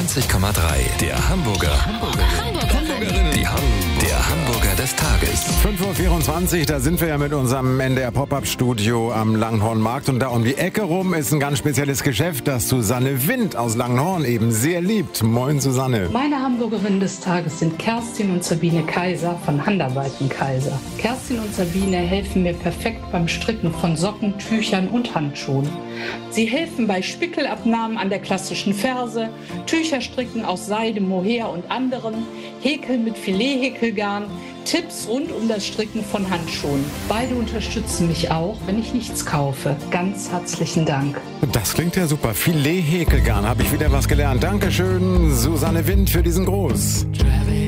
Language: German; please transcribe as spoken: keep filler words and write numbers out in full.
vierundzwanzig Komma drei. Der Hamburger. Hamburgerinnen. Die Ham der Hamburger des Tages. fünf Uhr vierundzwanzig, da sind wir ja mit unserem N D R Pop-Up-Studio am Langenhornmarkt. Und da um die Ecke rum ist ein ganz spezielles Geschäft, das Susanne Wind aus Langenhorn eben sehr liebt. Moin, Susanne. Meine Hamburgerinnen des Tages sind Kerstin und Sabine Kaiser von Handarbeiten Kaiser. Kerstin und Sabine helfen mir perfekt beim Stricken von Socken, Tüchern und Handschuhen. Sie helfen bei Spickelabnahmen an der klassischen Ferse, Tücherstricken aus Seide, Mohair und anderem, Häkeln mit Filet-Häkelgarn, Tipps rund um das Stricken von Handschuhen. Beide unterstützen mich auch, wenn ich nichts kaufe. Ganz herzlichen Dank. Das klingt ja super. Filet-Häkelgarn, habe ich wieder was gelernt. Dankeschön, Susanne Wind, für diesen Gruß.